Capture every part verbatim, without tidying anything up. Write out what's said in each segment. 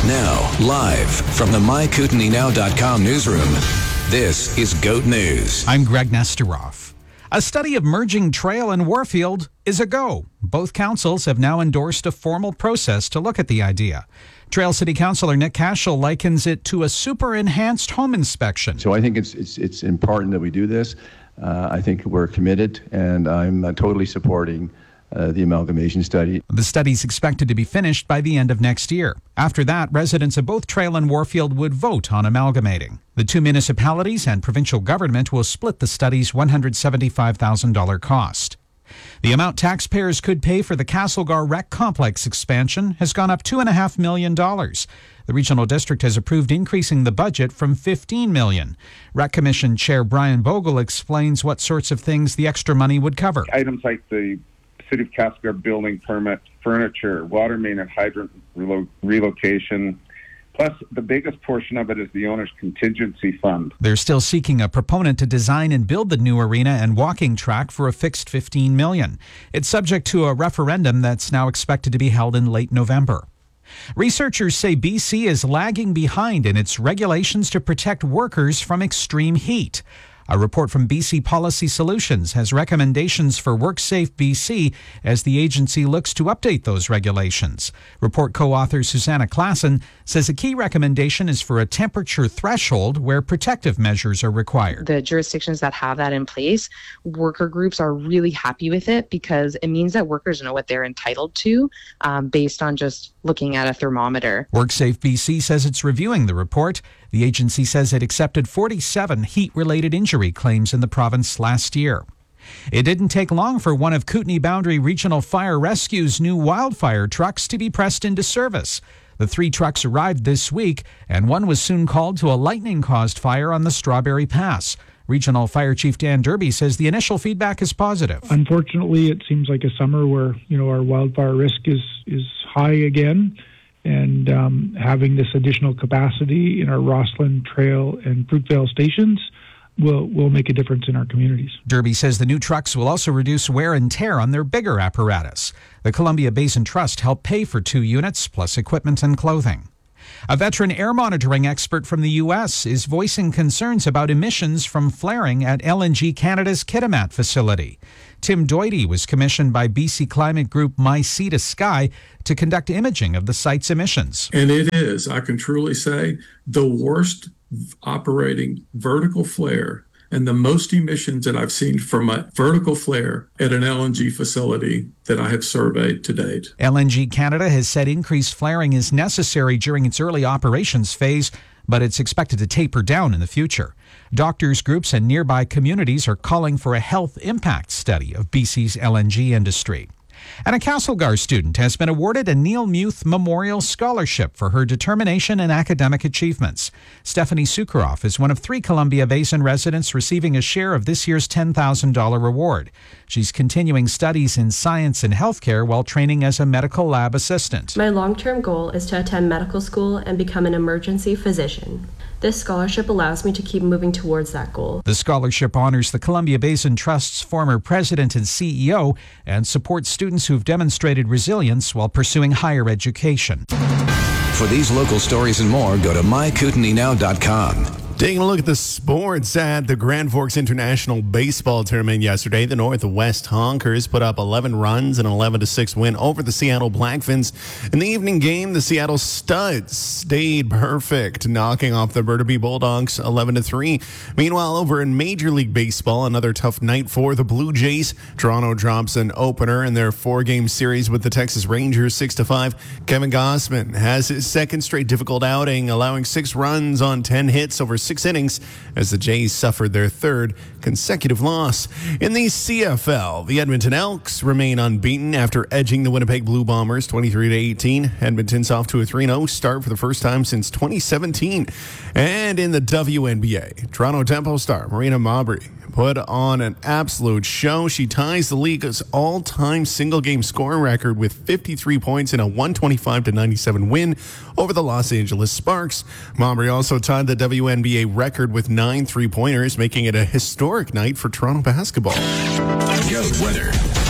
Now, live from the my kootenai now dot com newsroom, this is GOAT News. I'm Greg Nesteroff. A study of merging Trail and Warfield is a go. Both councils have now endorsed a formal process to look at the idea. Trail City Councilor Nick Cashel likens it to a super enhanced home inspection. So I think it's it's, it's important that we do this. Uh, I think we're committed, and I'm uh, totally supporting Uh, the amalgamation study. The study's expected to be finished by the end of next year. After that, residents of both Trail and Warfield would vote on amalgamating. The two municipalities and provincial government will split the study's one hundred seventy-five thousand dollars cost. The amount taxpayers could pay for the Castlegar Rec Complex expansion has gone up two point five million dollars. The regional district has approved increasing the budget from fifteen million dollars. Rec Commission Chair Brian Bogle explains what sorts of things the extra money would cover. Items like the City of Castlegar building permit, furniture, water main and hydrant relo- relocation. Plus, the biggest portion of it is the owner's contingency fund. They're still seeking a proponent to design and build the new arena and walking track for a fixed fifteen million dollars. It's subject to a referendum that's now expected to be held in late November. Researchers say B C is lagging behind in its regulations to protect workers from extreme heat. A report from B C Policy Solutions has recommendations for WorkSafe B C as the agency looks to update those regulations. Report co-author Susanna Klassen says a key recommendation is for a temperature threshold where protective measures are required. The jurisdictions that have that in place, worker groups are really happy with it because it means that workers know what they're entitled to um, based on just looking at a thermometer. WorkSafe B C says it's reviewing the report. The agency says it accepted forty-seven heat-related injury claims in the province last year. It didn't take long for one of Kootenay Boundary Regional Fire Rescue's new wildfire trucks to be pressed into service. The three trucks arrived this week, and one was soon called to a lightning-caused fire on the Strawberry Pass. Regional Fire Chief Dan Derby says the initial feedback is positive. Unfortunately, it seems like a summer where, you know, our wildfire risk is, is high again. And um, having this additional capacity in our Rossland, Trail, and Fruitvale stations will will make a difference in our communities. Derby says the new trucks will also reduce wear and tear on their bigger apparatus. The Columbia Basin Trust helped pay for two units, plus equipment and clothing. A veteran air monitoring expert from the U S is voicing concerns about emissions from flaring at L N G Canada's Kitimat facility. Tim Doity was commissioned by B C climate group My Sea to Sky to conduct imaging of the site's emissions. And it is, I can truly say, the worst operating vertical flare and the most emissions that I've seen from a vertical flare at an L N G facility that I have surveyed to date. L N G Canada has said increased flaring is necessary during its early operations phase, but it's expected to taper down in the future. Doctors, groups, and nearby communities are calling for a health impact study of B C's L N G industry. And a Castlegar student has been awarded a Neil Muth Memorial Scholarship for her determination and academic achievements. Stephanie Sukharoff is one of three Columbia Basin residents receiving a share of this year's ten thousand dollars reward. She's continuing studies in science and healthcare while training as a medical lab assistant. My long-term goal is to attend medical school and become an emergency physician. This scholarship allows me to keep moving towards that goal. The scholarship honors the Columbia Basin Trust's former president and C E O and supports students who've demonstrated resilience while pursuing higher education. For these local stories and more, go to my kootenai now dot com. Taking a look at the sports at the Grand Forks International Baseball Tournament yesterday, the Northwest Honkers put up eleven runs and an eleven to six win over the Seattle Blackfins. In the evening game, the Seattle Studs stayed perfect, knocking off the Burnaby Bulldogs eleven to three. Meanwhile, over in Major League Baseball, another tough night for the Blue Jays. Toronto drops an opener in their four-game series with the Texas Rangers six to five. Kevin Gausman has his second straight difficult outing, allowing six runs on ten hits over six innings as the Jays suffered their third consecutive loss. In the C F L, the Edmonton Elks remain unbeaten after edging the Winnipeg Blue Bombers twenty-three to eighteen. Edmonton's off to a three and oh start for the first time since twenty seventeen. And in the W N B A, Toronto Tempo star Marina Mabrey put on an absolute show. She ties the league's all-time single-game scoring record with fifty-three points in a one twenty-five to ninety-seven win over the Los Angeles Sparks. Mabrey also tied the W N B A record with nine three-pointers, making it a historic night for Toronto basketball. Goat weather.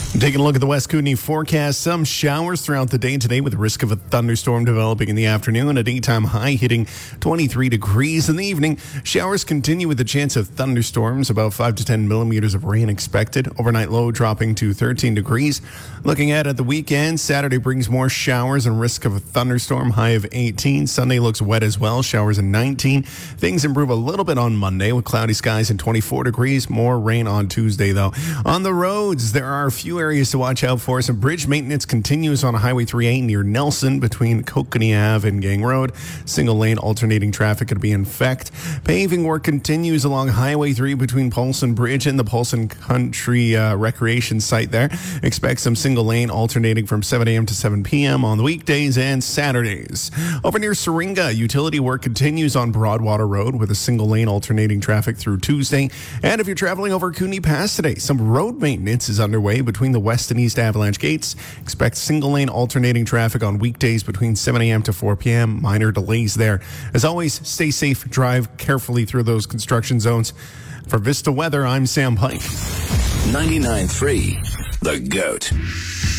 Taking a look at the West Kootenay forecast, some showers throughout the day today with the risk of a thunderstorm developing in the afternoon. A daytime high hitting twenty-three degrees in the evening. Showers continue with the chance of thunderstorms, about five to ten millimeters of rain expected. Overnight low dropping to thirteen degrees. Looking ahead at the weekend, Saturday brings more showers and risk of a thunderstorm, high of eighteen. Sunday looks wet as well, showers in nineteen. Things improve a little bit on Monday with cloudy skies and twenty-four degrees. More rain on Tuesday, though. On the roads, there are a few areas to watch out for. Some bridge maintenance continues on Highway three A near Nelson between Kokanee Ave and Gang Road. Single lane alternating traffic could be in effect. Paving work continues along Highway three between Paulson Bridge and the Paulson Country uh, Recreation site there. Expect some single lane alternating from seven a.m. to seven p.m. on the weekdays and Saturdays. Over near Syringa, utility work continues on Broadwater Road with a single lane alternating traffic through Tuesday. And if you're traveling over Kootenay Pass today, some road maintenance is underway between the west and east avalanche gates. Expect single lane alternating traffic on weekdays between seven a.m. to four p.m. Minor delays there. As always, stay safe, drive carefully through those construction zones. For Vista Weather, I'm Sam Pike. ninety-nine point three The Goat.